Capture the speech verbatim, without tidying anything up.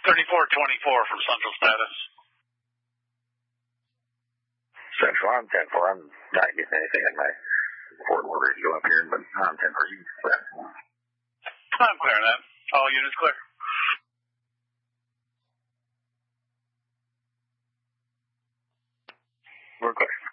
thirty-four twenty-four from Central Status. Central, I'm ten four. I'm not getting anything in my Fort Worth radio up here, but I'm ten four. You can clear. I'm clearing that. All units clear. We're clear.